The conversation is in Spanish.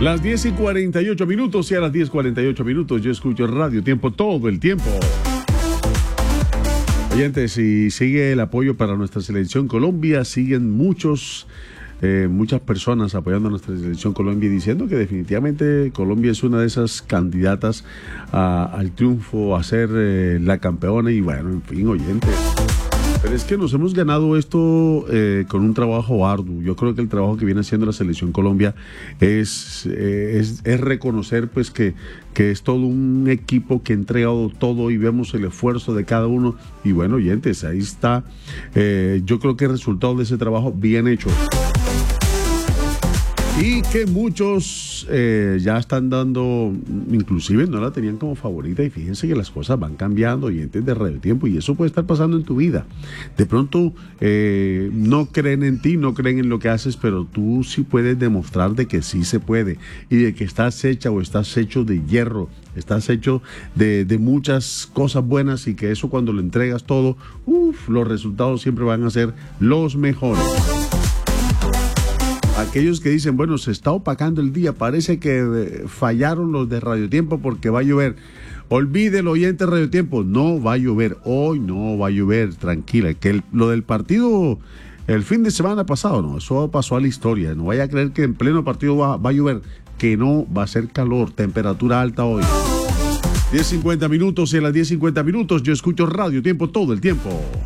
Las 10:48 y a las 10:48 yo escucho Radio Tiempo todo el tiempo. Oyentes, si sigue el apoyo para nuestra selección Colombia, siguen muchas personas apoyando a nuestra selección Colombia y diciendo que definitivamente Colombia es una de esas candidatas al triunfo, a ser la campeona y bueno, en fin, oyentes. Pero es que nos hemos ganado esto con un trabajo arduo. Yo creo que el trabajo que viene haciendo la selección Colombia es reconocer pues que es todo un equipo que ha entregado todo y vemos el esfuerzo de cada uno. Y bueno, oyentes, ahí está. Yo creo que el resultado de ese trabajo bien hecho. Y que muchos ya están dando, inclusive no la tenían como favorita, y fíjense que las cosas van cambiando, oyentes de Radio Tiempo, y eso puede estar pasando en tu vida. De pronto no creen en ti, no creen en lo que haces, pero tú sí puedes demostrar de que sí se puede, y de que estás hecha o estás hecho de hierro, estás hecho de muchas cosas buenas, y que eso cuando lo entregas todo, los resultados siempre van a ser los mejores. Aquellos que dicen, bueno, se está opacando el día, parece que fallaron los de Radio Tiempo porque va a llover. Olvídelo, oyente de Radio Tiempo, no va a llover, hoy no va a llover, tranquila, que lo del partido el fin de semana pasado, no, eso pasó a la historia, no vaya a creer que en pleno partido va a llover, que no, va a ser calor, temperatura alta hoy. 10:50 y a las 10:50 yo escucho Radio Tiempo todo el tiempo.